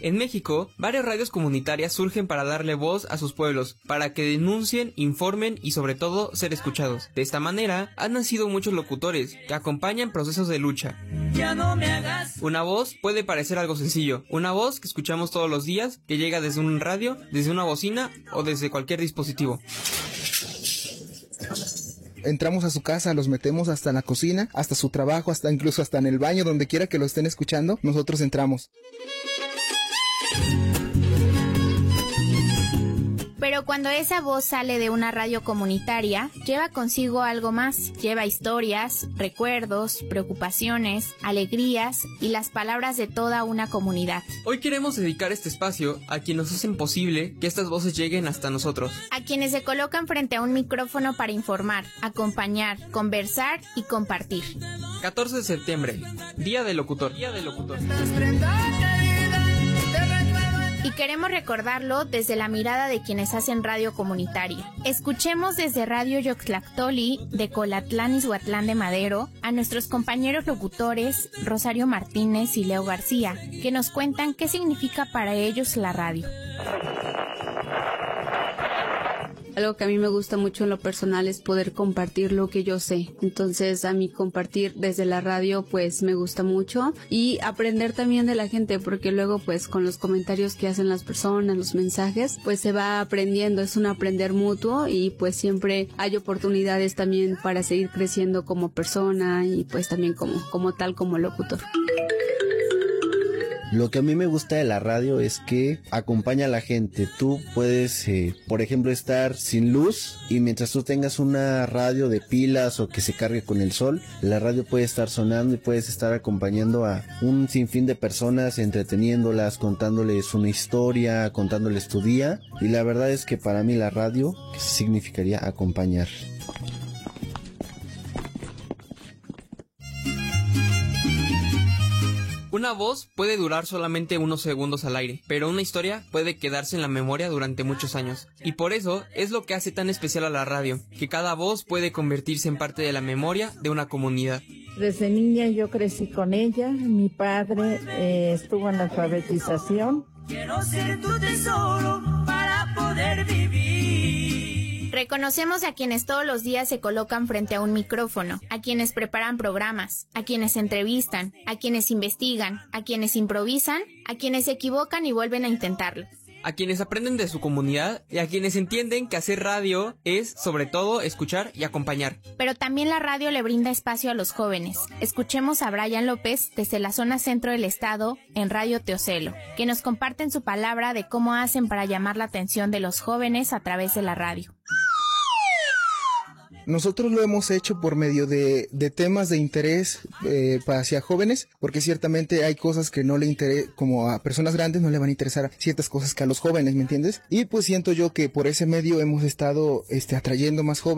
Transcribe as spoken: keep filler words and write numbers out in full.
En México, varias radios comunitarias surgen para darle voz a sus pueblos, para que denuncien, informen y sobre todo ser escuchados. De esta manera, han nacido muchos locutores que acompañan procesos de lucha. Ya no me hagas. Una voz puede parecer algo sencillo, una voz que escuchamos todos los días, que llega desde un radio, desde una bocina o desde cualquier dispositivo. Entramos a su casa, los metemos hasta la cocina, hasta su trabajo, hasta incluso hasta en el baño, donde quiera que lo estén escuchando, nosotros entramos. Pero cuando esa voz sale de una radio comunitaria, lleva consigo algo más. Lleva historias, recuerdos, preocupaciones, alegrías y las palabras de toda una comunidad. Hoy queremos dedicar este espacio a quienes hacen posible que estas voces lleguen hasta nosotros. A quienes se colocan frente a un micrófono para informar, acompañar, conversar y compartir. catorce de septiembre, Día del Locutor. Día del Locutor. Y queremos recordarlo desde la mirada de quienes hacen radio comunitaria. Escuchemos desde Radio Yoxtlactoli de Colatlán, Izhuatlán de Madero, a nuestros compañeros locutores Rosario Martínez y Leo García, que nos cuentan qué significa para ellos la radio. Algo que a mí me gusta mucho en lo personal es poder compartir lo que yo sé. Entonces, a mí compartir desde la radio, pues me gusta mucho. Y aprender también de la gente, porque luego, pues con los comentarios que hacen las personas, los mensajes, pues se va aprendiendo. Es un aprender mutuo y pues siempre hay oportunidades también para seguir creciendo como persona y pues también como, como tal, como locutor. Lo que a mí me gusta de la radio es que acompaña a la gente. Tú puedes, eh, por ejemplo, estar sin luz y mientras tú tengas una radio de pilas o que se cargue con el sol, la radio puede estar sonando y puedes estar acompañando a un sinfín de personas, entreteniéndolas, contándoles una historia, contándoles tu día. Y la verdad es que para mí la radio significaría acompañar. Una voz puede durar solamente unos segundos al aire, pero una historia puede quedarse en la memoria durante muchos años. Y por eso es lo que hace tan especial a la radio, que cada voz puede convertirse en parte de la memoria de una comunidad. Desde niña yo crecí con ella, mi padre eh, estuvo en la alfabetización. Quiero ser tu tesoro para poder vivir. Reconocemos a quienes todos los días se colocan frente a un micrófono, a quienes preparan programas, a quienes entrevistan, a quienes investigan, a quienes improvisan, a quienes se equivocan y vuelven a intentarlo. A quienes aprenden de su comunidad y a quienes entienden que hacer radio es, sobre todo, escuchar y acompañar. Pero también la radio le brinda espacio a los jóvenes. Escuchemos a Brian López desde la zona centro del estado en Radio Teocelo, que nos comparten su palabra de cómo hacen para llamar la atención de los jóvenes a través de la radio. Nosotros lo hemos hecho por medio de, de temas de interés eh, hacia jóvenes, porque ciertamente hay cosas que no le interesan, como a personas grandes no le van a interesar ciertas cosas que a los jóvenes, ¿me entiendes? Y pues siento yo que por ese medio hemos estado este, atrayendo más jóvenes.